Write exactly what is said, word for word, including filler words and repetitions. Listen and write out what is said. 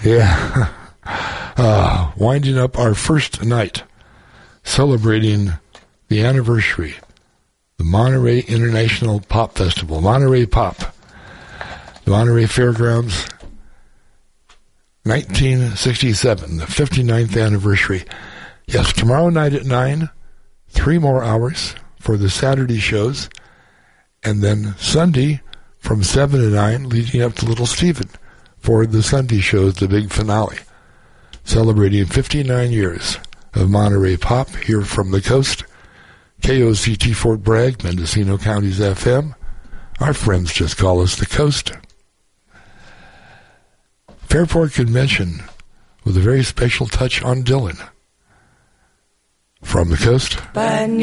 Yeah. Uh, winding up our first night, celebrating the anniversary, the Monterey International Pop Festival, Monterey Pop, the Monterey Fairgrounds, nineteen sixty-seven, the fifty-ninth anniversary. Yes, tomorrow night at nine, three more hours for the Saturday shows, and then Sunday from seven to nine, leading up to Little Stephen for the Sunday shows, the big finale, celebrating fifty-nine years of Monterey Pop here from the coast. K O C T Fort Bragg, Mendocino County's F M. Our friends just call us the coast. Fairport Convention with a very special touch on Dylan. From the coast.